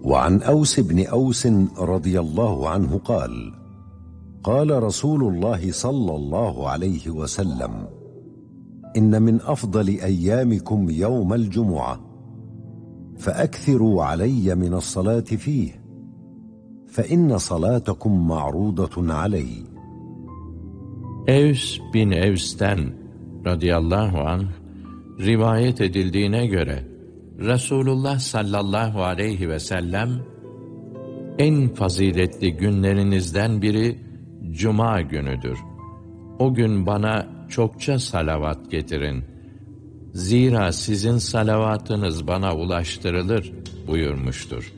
وعن أوس بن أوس رضي الله عنه قال: قال رسول الله صلى الله عليه وسلم: إن من أفضل أيامكم يوم الجمعة، فأكثروا علي من الصلاة فيه، فإن صلاتكم معروضة علي. Evs bin Evs'ten radıyallahu anh rivayet edildiğine göre Resulullah sallallahu aleyhi ve sellem en faziletli günlerinizden biri Cuma günüdür. O gün bana çokça salavat getirin. Zira sizin salavatınız bana ulaştırılır buyurmuştur.